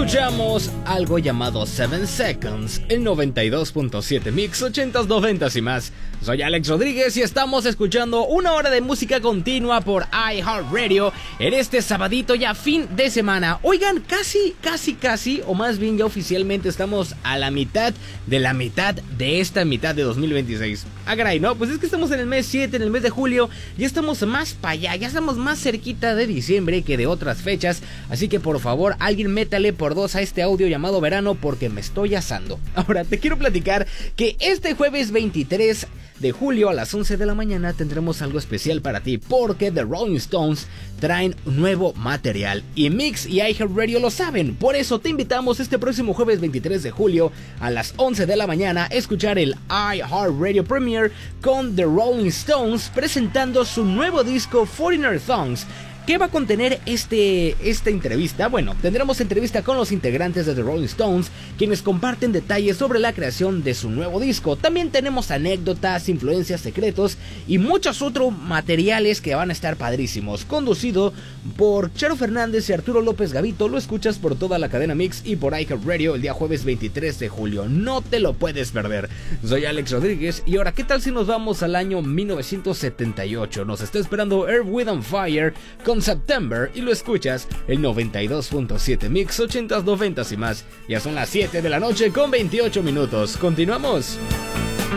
Escuchamos algo llamado 7 Seconds, el 92.7 Mix 80s, 90s y más. Soy Alex Rodríguez y estamos escuchando una hora de música continua por iHeartRadio en este sabadito ya fin de semana. Oigan, casi, o más bien ya oficialmente estamos a la mitad de esta mitad de 2026. Ah, caray, ¿no? Pues es que estamos en el mes 7, en el mes de julio, ya estamos más para allá, ya estamos más cerquita de diciembre que de otras fechas. Así que por favor, alguien métale por dos a este audio llamado verano porque me estoy asando. Ahora, te quiero platicar que este jueves 23 de julio a las 11 de la mañana tendremos algo especial para ti porque The Rolling Stones traen nuevo material y Mix y iHeartRadio lo saben. Por eso te invitamos este próximo jueves 23 de julio a las 11 de la mañana a escuchar el iHeartRadio Premiere con The Rolling Stones presentando su nuevo disco Foreigner Songs. ¿Qué va a contener esta entrevista? Bueno, tendremos entrevista con los integrantes de The Rolling Stones, quienes comparten detalles sobre la creación de su nuevo disco. También tenemos anécdotas, influencias, secretos y muchos otros materiales que van a estar padrísimos. Conducido por Charo Fernández y Arturo López Gavito, lo escuchas por toda la cadena Mix y por iHeartRadio el día jueves 23 de julio. No te lo puedes perder. Soy Alex Rodríguez y ahora, ¿qué tal si nos vamos al año 1978? Nos está esperando Earth, Wind & Fire con September y lo escuchas el 92.7 Mix 80s, 90s y más. Ya son las 7 de la noche con 28 minutos. Continuamos.